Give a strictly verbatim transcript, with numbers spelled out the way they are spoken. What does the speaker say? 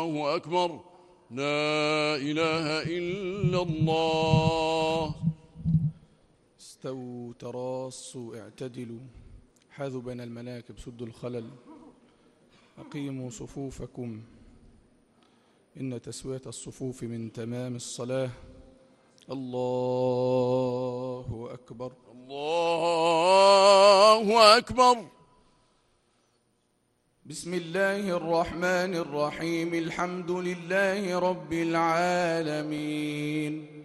الله أكبر لا إله إلا الله. استووا تراصوا اعتدلوا حاذوا بين المناكب سدوا الخلل أقيموا صفوفكم إن تسوية الصفوف من تمام الصلاة. الله أكبر الله أكبر. بسم الله الرحمن الرحيم الحمد لله رب العالمين